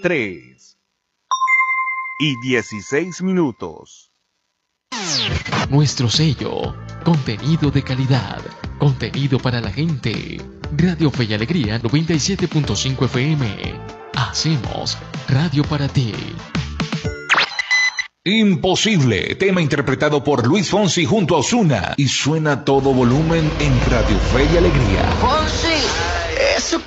3:16. Nuestro sello, contenido de calidad, contenido para la gente. Radio Fe y Alegría 97.5 FM. Hacemos radio para ti. Imposible, tema interpretado por Luis Fonsi junto a Ozuna y suena a todo volumen en Radio Fe y Alegría. Fonsi.